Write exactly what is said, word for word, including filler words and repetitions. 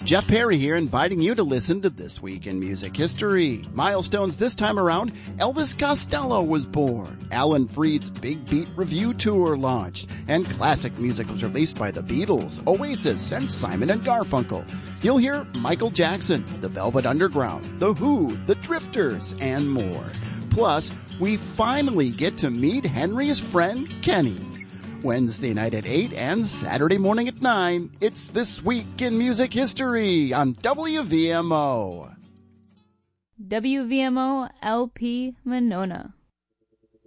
Jeff Perry here, inviting you to listen to This Week in Music History. Milestones this time around, Elvis Costello was born, Alan Freed's Big Beat Review Tour launched, and classic music was released by the Beatles, Oasis, and Simon and Garfunkel. You'll hear Michael Jackson, The Velvet Underground, The Who, The Drifters, and more. Plus, we finally get to meet Henry's friend, Kenny. Wednesday night at eight and Saturday morning at nine. It's This Week in Music History on W V M O. W V M O L P Monona.